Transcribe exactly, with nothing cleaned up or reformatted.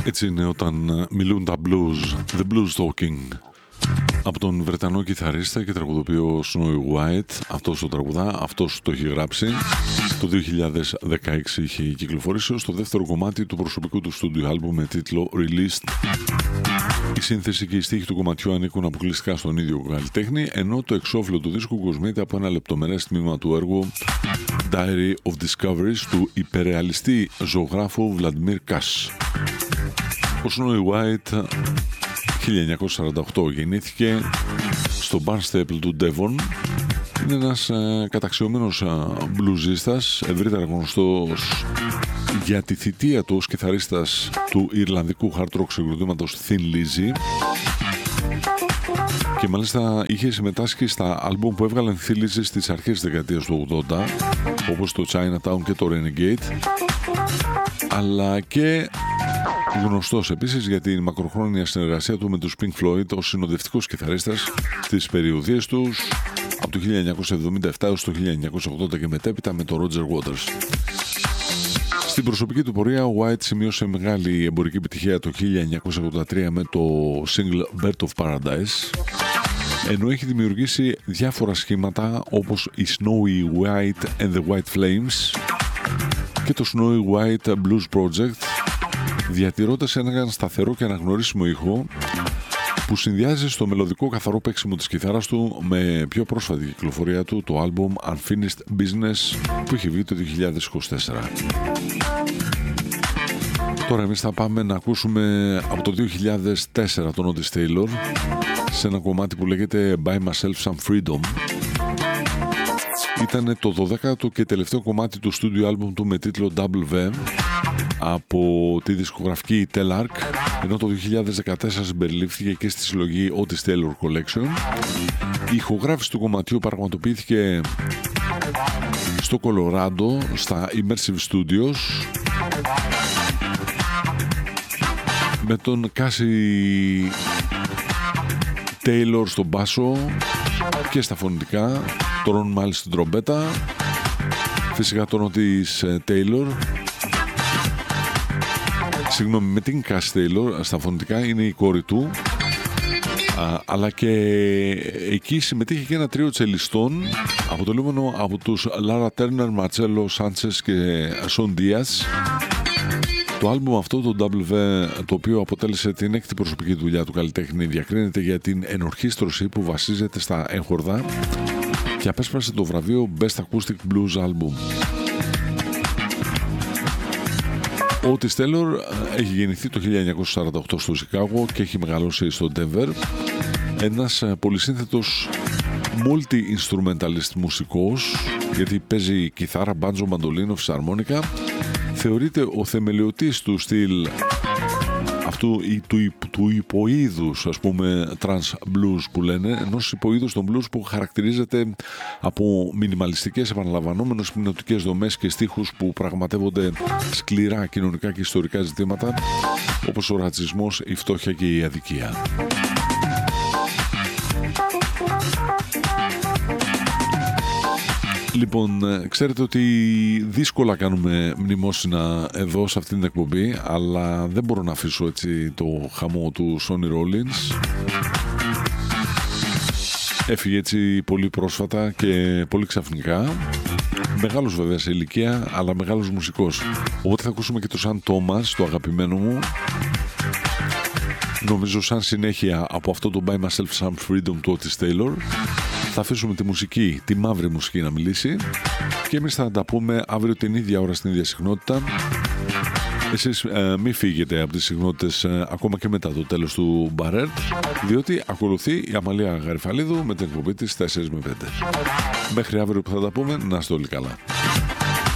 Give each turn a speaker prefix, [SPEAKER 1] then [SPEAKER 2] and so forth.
[SPEAKER 1] Έτσι είναι όταν μιλούν τα blues, the blues talking. Από τον Βρετανό κιθαρίστα και τραγουδοποιό Snowy White. Αυτός το τραγουδά, αυτός το έχει γράψει. Το δύο χιλιάδες δεκαέξι είχε κυκλοφορήσει ως το δεύτερο κομμάτι του προσωπικού του στούντιο άλμπου με τίτλο Released. Η σύνθεση και οι στίχοι του κομματιού ανήκουν αποκλειστικά στον ίδιο καλλιτέχνη, ενώ το εξώφυλλο του δίσκου κοσμείται από ένα λεπτομερές τμήμα του έργου Diary of Discoveries του υπερρεαλιστή ζωγράφου Βλαντιμίρ Κάς. Ο Snowy White χίλια εννιακόσια σαράντα οκτώ γεννήθηκε στο Barnstaple του Devon. Είναι ένας ε, καταξιωμένος ε, μπλουζίστας, ευρύτερα γνωστός για τη θητεία του ως κιθαρίστας του Ιρλανδικού hard rock συγκροτήματος Thin Lizzy, και μάλιστα είχε συμμετάσχει στα άλμπουμ που έβγαλαν Thin Lizzy στις αρχές της δεκαετίας του ογδόντα, όπως το Chinatown και το Renegade, αλλά και γνωστός επίσης για την μακροχρόνια συνεργασία του με τους Pink Floyd ως συνοδευτικός κιθαρίστας στις περιοδίες τους από το χίλια εννιακόσια εβδομήντα επτά έως το χίλια εννιακόσια ογδόντα και μετέπειτα με το Roger Waters. Στην προσωπική του πορεία, ο White σημείωσε μεγάλη εμπορική επιτυχία το χίλια εννιακόσια ογδόντα τρία με το single Bird of Paradise, ενώ έχει δημιουργήσει διάφορα σχήματα όπως η Snowy White and the White Flames και το Snowy White Blues Project, διατηρώντας έναν σταθερό και αναγνωρίσιμο ήχο που συνδυάζει στο μελωδικό καθαρό παίξιμο της κιθάρας του με πιο πρόσφατη κυκλοφορία του, το άλμπουμ Unfinished Business που έχει βγει το δύο χιλιάδες είκοσι τέσσερα. Τώρα εμείς θα πάμε να ακούσουμε από το δύο χιλιάδες τέσσερα τον Otis Taylor σε ένα κομμάτι που λέγεται Buy Myself Some Freedom. Ήταν το δωδέκατο και τελευταίο κομμάτι του στούντιο άλμπουμ του με τίτλο Double V από τη δισκογραφική Telarc, ενώ το δύο χιλιάδες δεκατέσσερα συμπεριλήφθηκε και στη συλλογή Otis Taylor Collection. Η ηχογράφηση του κομματιού πραγματοποιήθηκε στο Κολοράντο, στα Immersive Studios, με τον Cassie Taylor στον μπάσο και στα φωνητικά, τον Ron Miles στην τρομπέτα, φυσικά τον Otis Taylor, συγγνώμη, με την Cassie Taylor στα φωνητικά, είναι η κόρη του, α, αλλά και εκεί συμμετείχε και ένα τρίο τσελιστών αποτελούμενο από τους Lara Turner, Marcello Sanchez και Sean Diaz. Το άλμπουμ αυτό, το ντάμπλιου βι, το οποίο αποτέλεσε την έκτη προσωπική δουλειά του καλλιτέχνη, διακρίνεται για την ενορχήστρωση που βασίζεται στα έγχορδα και απέσπασε το βραβείο Best Acoustic Blues Album. Ο Otis Taylor έχει γεννηθεί το χίλια εννιακόσια σαράντα οκτώ στο Σικάγο και έχει μεγαλώσει στο Denver. Ένας πολυσύνθετος multi-instrumentalist μουσικός, γιατί παίζει κιθάρα, μπάντζο, μαντολίνο, φυσαρμόνικα. Θεωρείται ο θεμελιωτής του στυλ αυτού του, του υποείδους, ας πούμε, trans blues που λένε, ενός υποείδους των blues που χαρακτηρίζεται από μινιμαλιστικές, επαναλαμβανόμενες πνευματικές δομές και στίχους που πραγματεύονται σκληρά κοινωνικά και ιστορικά ζητήματα όπως ο ρατσισμός, η φτώχεια και η αδικία. Λοιπόν, ξέρετε ότι δύσκολα κάνουμε μνημόσυνα εδώ σε αυτήν την εκπομπή, αλλά δεν μπορώ να αφήσω έτσι το χαμό του Sonny Rollins. Έφυγε έτσι πολύ πρόσφατα και πολύ ξαφνικά. Μεγάλος βέβαια σε ηλικία, αλλά μεγάλος μουσικός. Οπότε θα ακούσουμε και το Σαν Τόμας, το αγαπημένο μου. Νομίζω σαν συνέχεια από αυτό το Buy Myself Some Freedom του Otis Taylor. Θα αφήσουμε τη μουσική, τη μαύρη μουσική να μιλήσει και εμείς θα τα πούμε αύριο την ίδια ώρα στην ίδια συχνότητα. Εσείς ε, μην φύγετε από τις συχνότητες ε, ακόμα και μετά το τέλος του Μπαρέρτ, διότι ακολουθεί η Αμαλία Γαριφαλίδου με την εκπομπή της τέσσερα με πέντε. Μέχρι αύριο που θα τα πούμε, να είστε όλοι καλά.